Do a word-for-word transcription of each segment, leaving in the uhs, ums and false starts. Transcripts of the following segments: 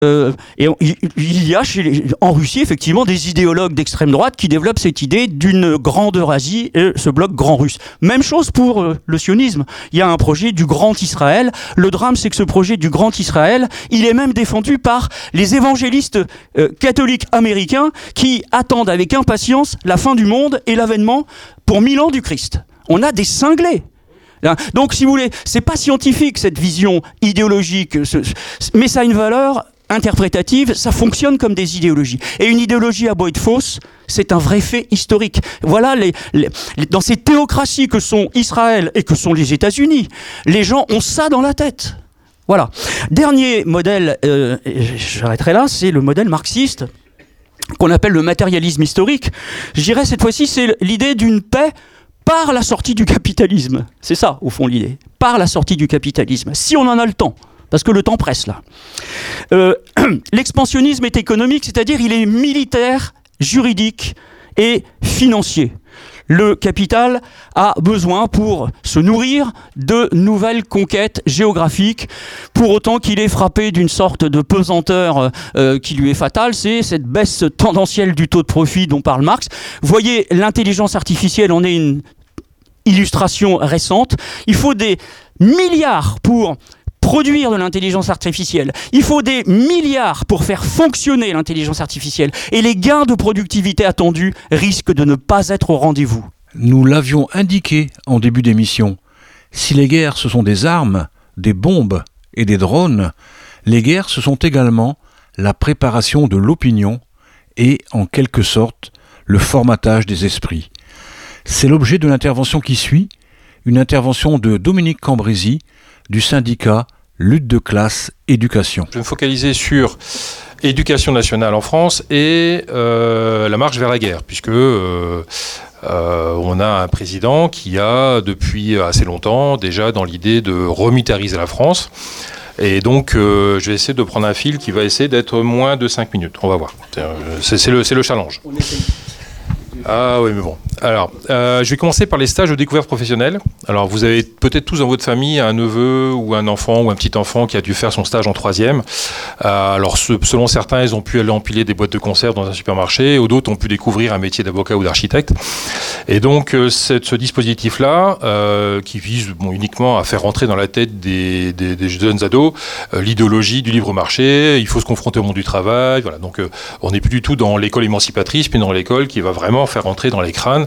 Euh, et on, il, il y a chez les, en Russie effectivement des idéologues d'extrême droite qui développent cette idée d'une grande Eurasie et ce bloc grand russe. Même chose pour euh, le sionisme. Il y a un projet du grand Israël. Le drame, c'est que ce projet du grand Israël, il est même défendu par les évangélistes euh, catholiques américains qui attendent avec impatience la fin du monde et l'avènement pour mille ans du Christ. On a des cinglés. Donc, si vous voulez, c'est pas scientifique cette vision idéologique, mais ça a une valeur interprétative, ça fonctionne comme des idéologies. Et une idéologie à beau être fausse, c'est un vrai fait historique. Voilà, les, les, dans ces théocraties que sont Israël et que sont les États-Unis, les gens ont ça dans la tête. Voilà. Dernier modèle, euh, j'arrêterai là, c'est le modèle marxiste qu'on appelle le matérialisme historique. Je dirais cette fois-ci, c'est l'idée d'une paix par la sortie du capitalisme. C'est ça, au fond, l'idée. Par la sortie du capitalisme. Si on en a le temps. Parce que le temps presse, là. Euh, l'expansionnisme est économique, c'est-à-dire il est militaire, juridique et financier. Le capital a besoin pour se nourrir de nouvelles conquêtes géographiques, pour autant qu'il est frappé d'une sorte de pesanteur euh, qui lui est fatale, c'est cette baisse tendancielle du taux de profit dont parle Marx. Vous voyez, l'intelligence artificielle en est une illustration récente. Il faut des milliards pour produire de l'intelligence artificielle. Il faut des milliards pour faire fonctionner l'intelligence artificielle. Et les gains de productivité attendus risquent de ne pas être au rendez-vous. Nous l'avions indiqué en début d'émission. Si les guerres, ce sont des armes, des bombes et des drones, les guerres, ce sont également la préparation de l'opinion et, en quelque sorte, le formatage des esprits. C'est l'objet de l'intervention qui suit, une intervention de Dominique Cambrésis, du syndicat Lutte de classe, éducation. Je vais me focaliser sur éducation nationale en France et euh, la marche vers la guerre, puisque euh, euh, on a un président qui a depuis assez longtemps déjà dans l'idée de remilitariser la France. Et donc, euh, je vais essayer de prendre un fil qui va essayer d'être moins de cinq minutes. On va voir. C'est, c'est, le, c'est le challenge. Ah oui, mais bon. Alors, euh, je vais commencer par les stages de découverte professionnelle. Alors, vous avez peut-être tous dans votre famille un neveu ou un enfant ou un petit enfant qui a dû faire son stage en troisième. Euh, alors, ce, selon certains, ils ont pu aller empiler des boîtes de conserve dans un supermarché, ou d'autres ont pu découvrir un métier d'avocat ou d'architecte. Et donc, euh, cette, ce dispositif-là, euh, qui vise bon, uniquement à faire rentrer dans la tête des, des, des jeunes ados euh, l'idéologie du libre marché, il faut se confronter au monde du travail. Voilà. Donc, euh, on n'est plus du tout dans l'école émancipatrice, mais dans l'école qui va vraiment faire rentrer dans les crânes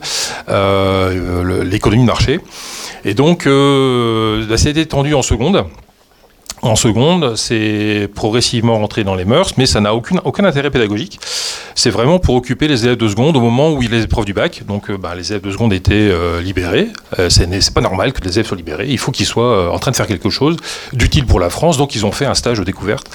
euh, le, l'économie de marché. Et donc, euh, ça a été étendu en seconde. En seconde, c'est progressivement rentré dans les mœurs, mais ça n'a aucun, aucun intérêt pédagogique. C'est vraiment pour occuper les élèves de seconde au moment où il y a les épreuves du bac. Donc euh, bah, les élèves de seconde étaient euh, libérés. Euh, c'est, c'est pas normal que les élèves soient libérés. Il faut qu'ils soient euh, en train de faire quelque chose d'utile pour la France. Donc ils ont fait un stage de découverte.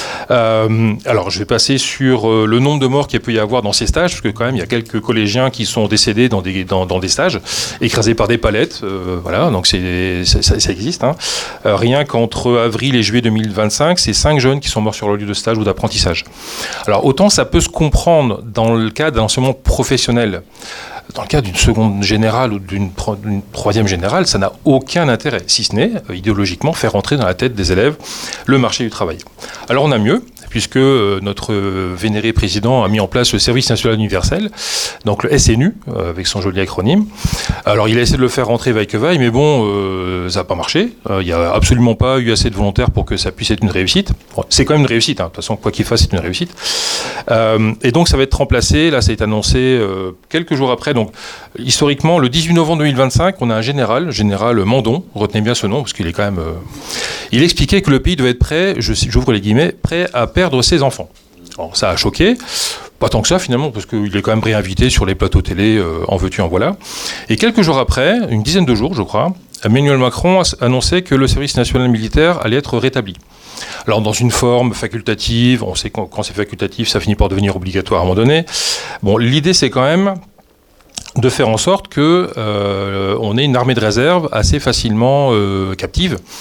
Euh, alors je vais passer sur euh, le nombre de morts qu'il peut y avoir dans ces stages, parce que quand même il y a quelques collégiens qui sont décédés dans des, dans, dans des stages, écrasés par des palettes. Euh, voilà, donc c'est, c'est, ça, ça existe. Hein. Euh, rien qu'entre avril et juillet deux mille vingt-cinq, c'est cinq jeunes qui sont morts sur leur lieu de stage ou d'apprentissage. Alors autant ça peut se comprendre dans le cas d'un enseignement professionnel, dans le cas d'une seconde générale ou d'une, pro- d'une troisième générale, ça n'a aucun intérêt, si ce n'est euh, idéologiquement faire rentrer dans la tête des élèves le marché du travail. Alors on a mieux, puisque euh, notre euh, vénéré président a mis en place le service national universel, donc le S N U, euh, avec son joli acronyme. Alors il a essayé de le faire rentrer vaille que vaille, mais bon, euh, ça n'a pas marché. Il euh, n'y a absolument pas eu assez de volontaires pour que ça puisse être une réussite. Bon, c'est quand même une réussite, hein. De toute façon, quoi qu'il fasse, c'est une réussite. Euh, et donc ça va être remplacé, là ça a été annoncé euh, quelques jours après. Donc historiquement, le dix-huit novembre deux mille vingt-cinq, on a un général, général Mandon, retenez bien ce nom, parce qu'il est quand même... Euh, il expliquait que le pays devait être prêt, je, j'ouvre les guillemets, prêt à perdre ses enfants. Alors, ça a choqué, pas tant que ça finalement, parce qu'il est quand même réinvité sur les plateaux télé, euh, en veux-tu, en voilà. Et quelques jours après, une dizaine de jours je crois, Emmanuel Macron a annoncé que le service national militaire allait être rétabli. Alors dans une forme facultative, on sait que quand c'est facultatif, ça finit par devenir obligatoire à un moment donné. Bon, l'idée c'est quand même de faire en sorte que euh, on ait une armée de réserve assez facilement euh, captive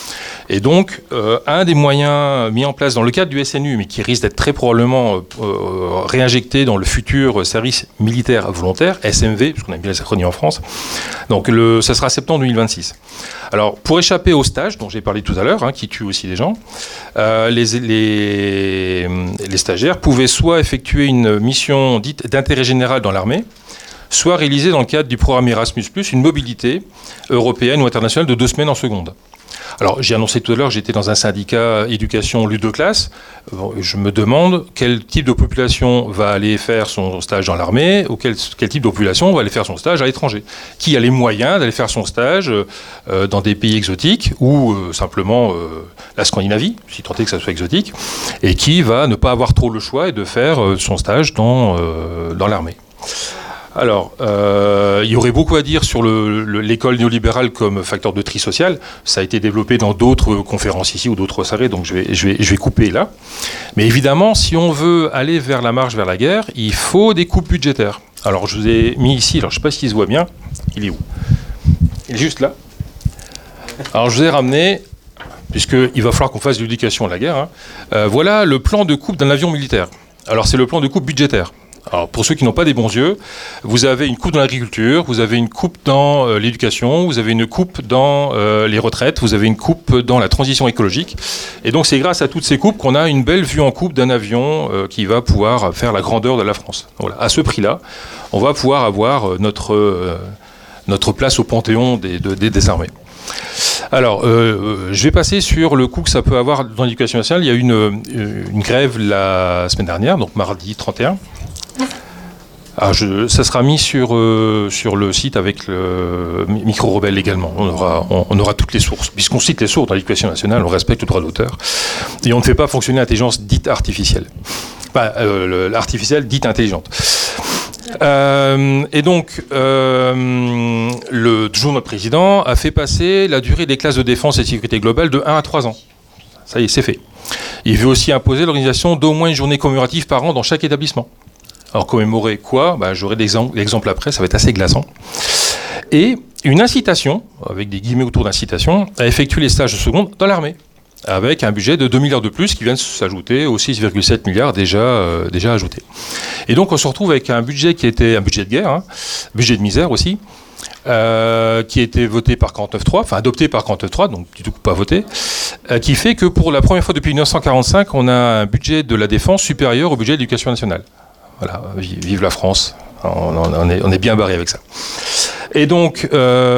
Et donc, euh, un des moyens mis en place dans le cadre du S N U, mais qui risque d'être très probablement euh, réinjecté dans le futur service militaire volontaire, S M V, parce qu'on a bien les acronymes en France, donc le, ça sera septembre deux mille vingt-six. Alors, pour échapper au stage, dont j'ai parlé tout à l'heure, hein, qui tue aussi des gens, euh, les, les, les stagiaires pouvaient soit effectuer une mission dite d'intérêt général dans l'armée, soit réaliser dans le cadre du programme Erasmus plus, une mobilité européenne ou internationale de deux semaines en seconde. Alors, j'ai annoncé tout à l'heure que j'étais dans un syndicat éducation ludoclasse. Bon, je me demande quel type de population va aller faire son stage dans l'armée ou quel, quel type de population va aller faire son stage à l'étranger. Qui a les moyens d'aller faire son stage euh, dans des pays exotiques ou euh, simplement euh, la Scandinavie, si tant est que ça soit exotique, et qui va ne pas avoir trop le choix et de faire euh, son stage dans, euh, dans l'armée. Alors, euh, il y aurait beaucoup à dire sur le, le, l'école néolibérale comme facteur de tri social. Ça a été développé dans d'autres conférences ici ou d'autres soirées, donc je vais, je, vais, je vais couper là. Mais évidemment, si on veut aller vers la marche vers la guerre, il faut des coupes budgétaires. Alors, je vous ai mis ici, alors je ne sais pas s'il se voit bien. Il est où? Il est juste là. Alors, je vous ai ramené, puisqu'il va falloir qu'on fasse de l'éducation à la guerre, hein. euh, voilà le plan de coupe d'un avion militaire. Alors, c'est le plan de coupe budgétaire. Alors, pour ceux qui n'ont pas des bons yeux, vous avez une coupe dans l'agriculture, vous avez une coupe dans euh, l'éducation, vous avez une coupe dans euh, les retraites, vous avez une coupe dans la transition écologique. Et donc, c'est grâce à toutes ces coupes qu'on a une belle vue en coupe d'un avion euh, qui va pouvoir faire la grandeur de la France. Voilà. À ce prix-là, on va pouvoir avoir notre, euh, notre place au panthéon des, de, des, des armées. Alors, euh, je vais passer sur le coût que ça peut avoir dans l'éducation nationale. Il y a eu une, une grève la semaine dernière, donc mardi trente et un. Alors je, ça sera mis sur, euh, sur le site avec le Micro-Rebelle également. On aura, on, on aura toutes les sources. Puisqu'on cite les sources dans l'éducation nationale, on respecte le droit d'auteur. Et on ne fait pas fonctionner l'intelligence dite artificielle. Enfin, euh, l'artificielle dite intelligente. Euh, et donc, euh, le, toujours notre président a fait passer la durée des classes de défense et de sécurité globale de un à trois ans. Ça y est, c'est fait. Il veut aussi imposer l'organisation d'au moins une journée commémorative par an dans chaque établissement. Alors, commémorer quoi? Ben, j'aurai l'exemple après, ça va être assez glaçant. Et une incitation, avec des guillemets autour d'incitation, à effectuer les stages de seconde dans l'armée, avec un budget de deux milliards de plus qui vient de s'ajouter aux six virgule sept milliards déjà, euh, déjà ajoutés. Et donc, on se retrouve avec un budget qui était un budget de guerre, hein, budget de misère aussi, euh, qui a été voté par quarante-neuf trois, enfin adopté par quarante-neuf trois, donc du coup pas voté, euh, qui fait que pour la première fois depuis mille neuf cent quarante-cinq, on a un budget de la défense supérieur au budget de l'éducation nationale. Voilà, vive la France, on, on, est, on est bien barré avec ça. Et donc,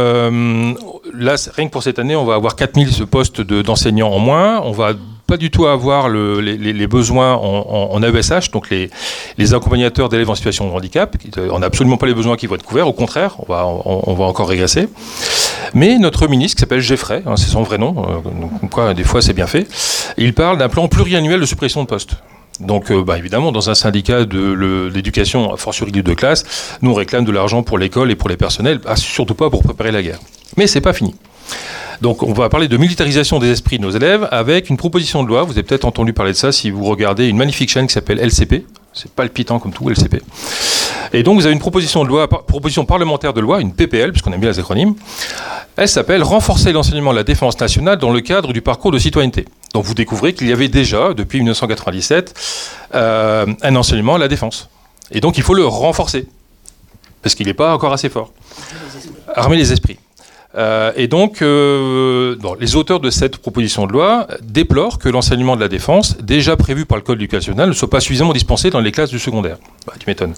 euh, là, rien que pour cette année, on va avoir quatre mille postes de, d'enseignants en moins, on va pas du tout avoir le, les, les besoins en, en, en A E S H, donc les, les accompagnateurs d'élèves en situation de handicap. On n'a absolument pas les besoins qui vont être couverts, au contraire, on va, on, on va encore régresser. Mais notre ministre, qui s'appelle Geoffrey, hein, c'est son vrai nom, euh, quoi, des fois c'est bien fait, il parle d'un plan pluriannuel de suppression de postes. Donc, euh, bah, évidemment, dans un syndicat de, le, d'éducation, a fortiori de classe, nous on réclame de l'argent pour l'école et pour les personnels, ah, surtout pas pour préparer la guerre. Mais c'est pas fini. Donc, on va parler de militarisation des esprits de nos élèves avec une proposition de loi. Vous avez peut-être entendu parler de ça si vous regardez une magnifique chaîne qui s'appelle L C P. C'est palpitant comme tout, L C P. Et donc, vous avez une proposition de loi, proposition parlementaire de loi, une P P L, puisqu'on aime bien les acronymes. Elle s'appelle « Renforcer l'enseignement de la défense nationale dans le cadre du parcours de citoyenneté ». Donc, vous découvrez qu'il y avait déjà, depuis mille neuf cent quatre-vingt-dix-sept, euh, un enseignement à la défense. Et donc, il faut le renforcer, parce qu'il n'est pas encore assez fort. Armer les esprits. Euh, et donc, euh, bon, les auteurs de cette proposition de loi déplorent que l'enseignement de la défense, déjà prévu par le Code éducationnel national, ne soit pas suffisamment dispensé dans les classes du secondaire. Bah, tu m'étonnes.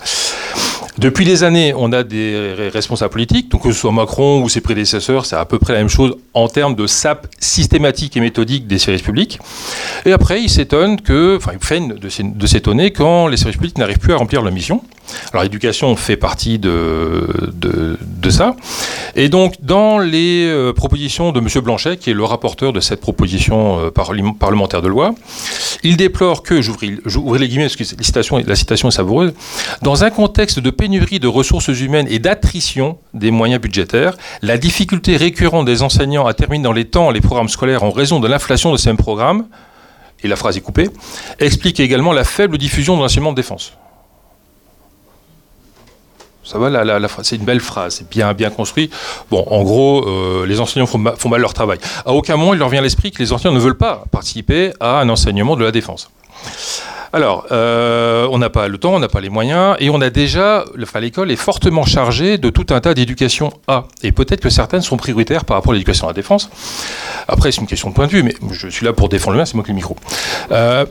Depuis des années, on a des responsables politiques, donc que ce soit Macron ou ses prédécesseurs, c'est à peu près la même chose en termes de sape systématique et méthodique des services publics. Et après, ils s'étonnent que, enfin, ils feignent de s'étonner quand les services publics n'arrivent plus à remplir leur mission. Alors, l'éducation fait partie de, de, de ça. Et donc, dans les euh, propositions de M. Blanchet, qui est le rapporteur de cette proposition euh, parli- parlementaire de loi, il déplore que, j'ouvre les guillemets parce que la citation, la citation est savoureuse, dans un contexte de pénurie de ressources humaines et d'attrition des moyens budgétaires, la difficulté récurrente des enseignants à terminer dans les temps les programmes scolaires en raison de l'inflation de ces mêmes programmes, et la phrase est coupée, explique également la faible diffusion de l'enseignement de défense. Ça va, la, la, la, c'est une belle phrase, c'est bien, bien construit. Bon, en gros, euh, les enseignants font, ma, font mal leur travail. À aucun moment, il leur vient à l'esprit que les enseignants ne veulent pas participer à un enseignement de la défense. Alors, euh, on n'a pas le temps, on n'a pas les moyens, et on a déjà, enfin, l'école est fortement chargée de tout un tas d'éducation A. Et peut-être que certaines sont prioritaires par rapport à l'éducation à la défense. Après, c'est une question de point de vue, mais je suis là pour défendre le mien, c'est moi qui ai le micro. Euh,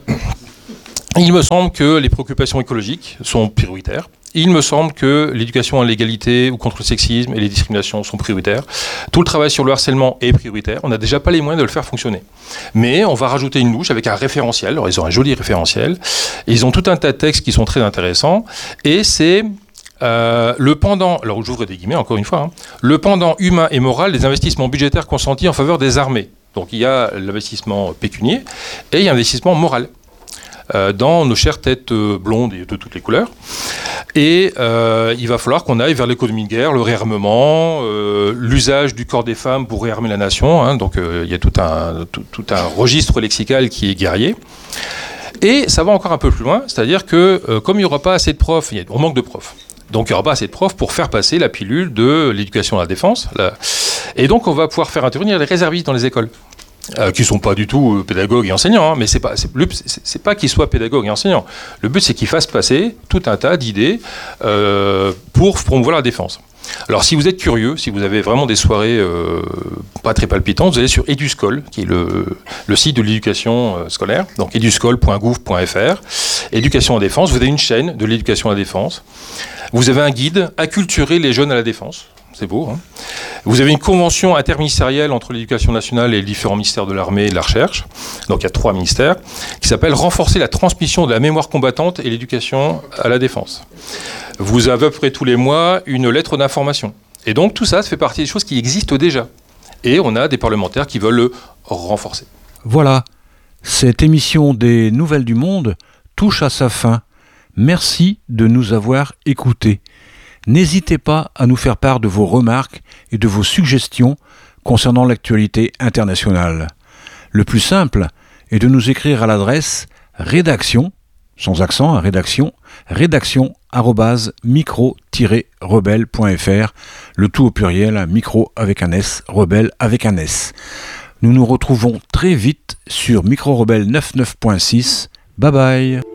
il me semble que les préoccupations écologiques sont prioritaires. Il me semble que l'éducation à l'égalité ou contre le sexisme et les discriminations sont prioritaires. Tout le travail sur le harcèlement est prioritaire. On n'a déjà pas les moyens de le faire fonctionner. Mais on va rajouter une louche avec un référentiel. Alors, ils ont un joli référentiel. Et ils ont tout un tas de textes qui sont très intéressants. Et c'est euh, le pendant, alors j'ouvre des guillemets encore une fois, hein, le pendant humain et moral des investissements budgétaires consentis en faveur des armées. Donc il y a l'investissement pécunier et il y a l'investissement moral. Euh, dans nos chères têtes euh, blondes et de toutes les couleurs. Et euh, il va falloir qu'on aille vers l'économie de guerre, le réarmement, euh, l'usage du corps des femmes pour réarmer la nation. Hein, donc euh, il y a tout un, tout, tout un registre lexical qui est guerrier. Et ça va encore un peu plus loin, c'est-à-dire que euh, comme il n'y aura pas assez de profs, il y a, on manque de profs. Donc il n'y aura pas assez de profs pour faire passer la pilule de l'éducation à la défense. Là. Et donc on va pouvoir faire intervenir les réservistes dans les écoles. Euh, qui ne sont pas du tout euh, pédagogues et enseignants, hein, mais c'est pas, c'est, c'est, c'est pas qu'ils soient pédagogues et enseignants. Le but, c'est qu'ils fassent passer tout un tas d'idées euh, pour promouvoir la défense. Alors, si vous êtes curieux, si vous avez vraiment des soirées euh, pas très palpitantes, vous allez sur Eduscol, qui est le, le site de l'éducation euh, scolaire, donc eduscol point gouv point f r, éducation à la défense. Vous avez une chaîne de l'éducation à la défense. Vous avez un guide, acculturer les jeunes à la défense. C'est beau, hein. Vous avez une convention interministérielle entre l'éducation nationale et les différents ministères de l'armée et de la recherche. Donc il y a trois ministères, qui s'appelle « Renforcer la transmission de la mémoire combattante et l'éducation à la défense ». Vous avez à peu près tous les mois une lettre d'information. Et donc tout ça, ça fait partie des choses qui existent déjà. Et on a des parlementaires qui veulent le renforcer. Voilà, cette émission des Nouvelles du Monde touche à sa fin. Merci de nous avoir écoutés. N'hésitez pas à nous faire part de vos remarques et de vos suggestions concernant l'actualité internationale. Le plus simple est de nous écrire à l'adresse rédaction, sans accent, à rédaction, rédaction arobase micro tiret rebelle point f r, le tout au pluriel, micro avec un S, rebelle avec un S. Nous nous retrouvons très vite sur Micro Rebelle quatre-vingt-neuf point six. Bye bye.